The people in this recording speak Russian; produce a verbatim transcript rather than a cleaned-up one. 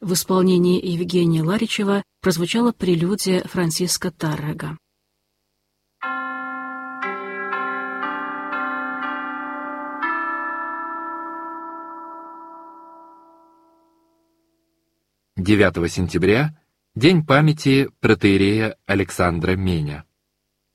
В исполнении Евгения Ларичева прозвучала прелюдия Франциско Таррега. девятого сентября – День памяти протоиерея Александра Меня.